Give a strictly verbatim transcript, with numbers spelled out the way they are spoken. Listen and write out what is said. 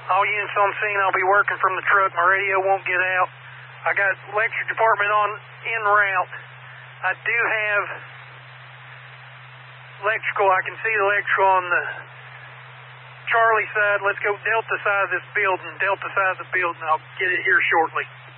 All units on scene, I'll be working from the truck. My radio won't get out. I got electric department on en route. I do have electrical. I can see the electrical on the Charlie side. Let's go Delta side of this building. Delta side of the building. I'll get it here shortly.